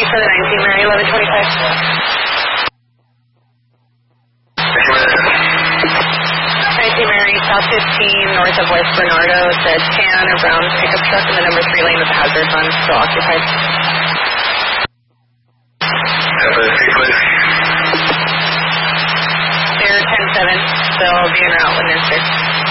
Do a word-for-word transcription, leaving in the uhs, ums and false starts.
for the nineteen Mary, eleven twenty-five. nineteen Mary, South fifteen, north of West Bernardo. It's a tan or brown pickup truck in the number three lane with the hazards on, still occupied. They're ten seven. They'll be en route when they're fixed.